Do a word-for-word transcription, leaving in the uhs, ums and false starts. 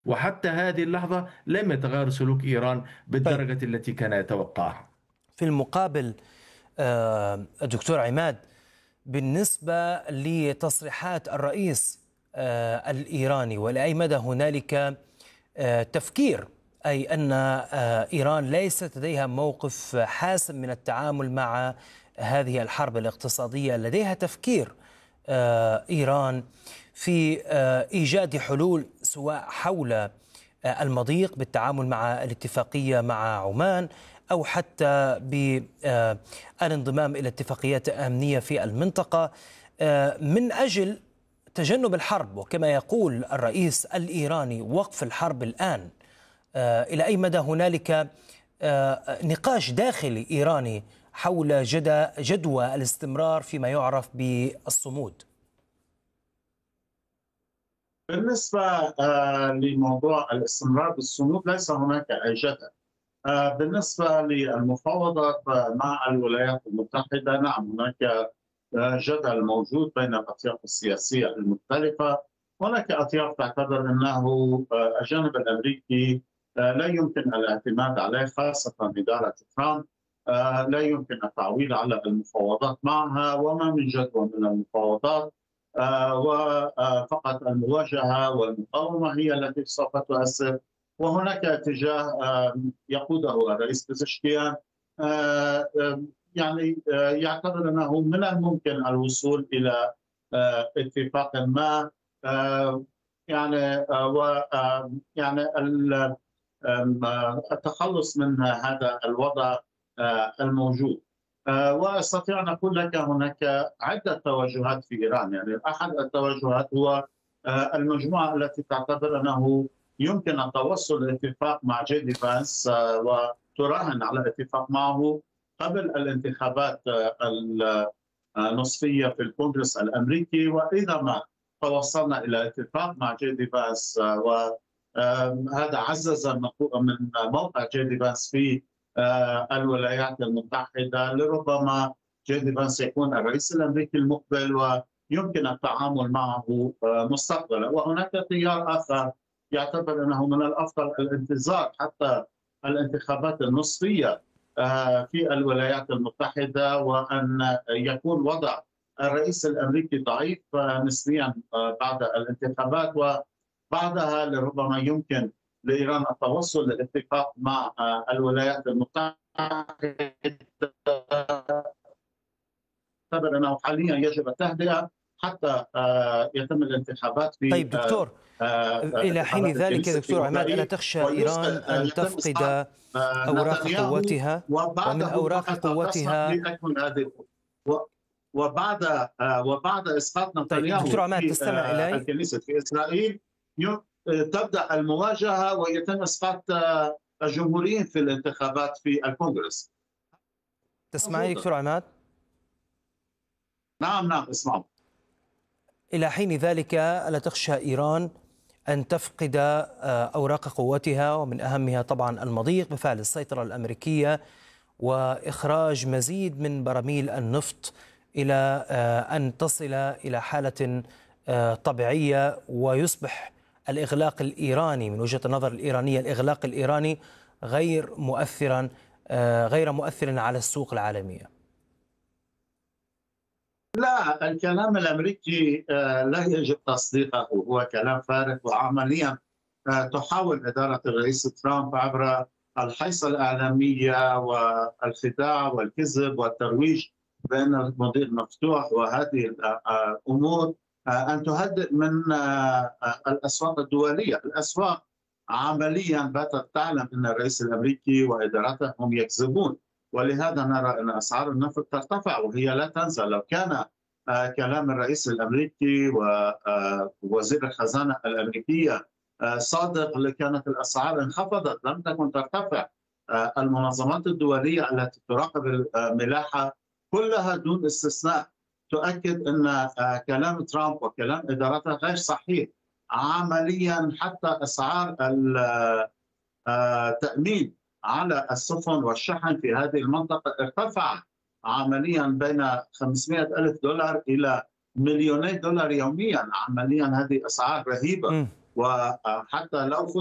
وحتى هذه اللحظة لم يتغير سلوك إيران طيب، بالدرجة التي كان يتوقعها. في المقابل آه، دكتور عماد، بالنسبة لتصريحات الرئيس آه، الإيراني، وإلى أي مدى هنالك آه، تفكير، أي أن آه، إيران ليست لديها موقف حاسم من التعامل مع هذه الحرب الاقتصادية، لديها تفكير آه، إيران في آه، إيجاد حلول، سواء حول آه، المضيق بالتعامل مع الاتفاقية مع عمان، أو حتى بالانضمام إلى اتفاقيات أمنية في المنطقة آه، من أجل تجنب الحرب، وكما يقول الرئيس الإيراني وقف الحرب الآن. آه، إلى أي مدى هنالك آه، نقاش داخلي إيراني حول جدى جدوى الاستمرار فيما يعرف بالصمود؟ بالنسبة آه، لموضوع الاستمرار بالصمود ليس هناك أي جدل. آه، بالنسبة للمفاوضات آه، مع الولايات المتحدة، نعم هناك آه، جدل موجود بين الأطياف السياسية المختلفة. هناك أطياف تعتبر أنه آه، الجانب الأمريكي آه، لا يمكن الاعتماد عليه، خاصة إدارة ترامب. آه، لا يمكن التعويل على المفاوضات معها، وما من جدوى من المفاوضات، آه، وفقط المواجهة والمقاومة هي التي سوف تؤثر. وهناك اتجاه آه، يقوده الرئيس بزشكيان، آه، آه، يعني آه، يعتبر انه من الممكن الوصول الى آه، اتفاق ما، آه، يعني آه، و آه، يعني ال- آم، آه، التخلص من هذا الوضع آه، الموجود. آه، واستطيع ان اقول لك هناك عده توجهات في ايران. يعني احد التوجهات هو آه، المجموعه التي تعتبر انه يمكن التوصل لاتفاق مع جي دي فانس، آه، وتراهن على اتفاق معه قبل الانتخابات آه، النصفيه في الكونغرس الامريكي. واذا ما توصلنا الى اتفاق مع جي دي فانس آه، وهذا عزز من موقع جي دي فانس في آه، الولايات المتحده، لربما جي دي فانس يكون الرئيس الامريكي المقبل ويمكن التعامل معه آه، مستقبلا. وهناك تيار اخر يعتبر انه من الافضل الانتظار حتى الانتخابات النصفيه آه، في الولايات المتحده، وان يكون وضع الرئيس الامريكي ضعيف آه، نسبيا آه، بعد الانتخابات، وبعدها لربما يمكن لايران التوصل لاتفاق مع آه، الولايات المتحده. اعتبر انه حاليا يجب التهدئه حتى آه، يتم الانتخابات في طيب آه، دكتور، آه، إلى حين انتخابات ذلك الكنيسه في دكتور عماد، ألا اوكرانيا، تخشى إيران أن ويتم اسقاط تفقد آه، أوراق نتنياهو، قوتها؟ ومن وبعده أوراق فقط تصلح قوتها. لتكمل هذه. وبعد آه، وبعد اسقاط طيب دكتور نتنياهو عماد، في تستمع آه، إلي؟ الكنيسه في اسرائيل، تبدا المواجهه ويتم اسقاط آه، الجمهوريين في الانتخابات في الكونغرس. تسمعني موجوده. دكتور عماد؟ نعم نعم اسمعوا. إلى حين ذلك، ألا تخشى إيران أن تفقد آه، أوراق قوتها، ومن أهمها طبعا المضيق بفعل السيطرة الأمريكية وإخراج مزيد من براميل النفط، إلى آه، أن تصل إلى حالة آه، طبيعية، ويصبح الإغلاق الإيراني من وجهة النظر الإيرانية، الإغلاق الإيراني غير مؤثرا آه، غير مؤثر على السوق العالمية؟ لا، الكلام الامريكي آه، لا يجب تصديقه، هو كلام فارغ. وعمليا آه، تحاول اداره الرئيس ترامب عبر الحيصه الاعلاميه والخداع والكذب والترويج بان المضيق مفتوح وهذه الامور آه، ان تهدئ من آه، آه، الاسواق الدوليه. الاسواق عمليا باتت تعلم ان الرئيس الامريكي وادارته هم يكذبون، ولهذا نرى ان اسعار النفط ترتفع وهي لا تنزل. لو كان آه، كلام الرئيس الامريكي ووزير الخزانه الامريكيه آه، صادق لكانت الاسعار انخفضت، لم تكن ترتفع. آه، المنظمات الدوليه التي تراقب الملاحه كلها دون استثناء تؤكد ان آه، كلام ترامب وكلام ادارته غير صحيح. عمليا حتى اسعار التامين على السفن والشحن في هذه المنطقه ارتفع عمليا بين خمسمائة ألف دولار إلى مليوني دولار يوميا. عمليا هذه أسعار رهيبة. وحتى لو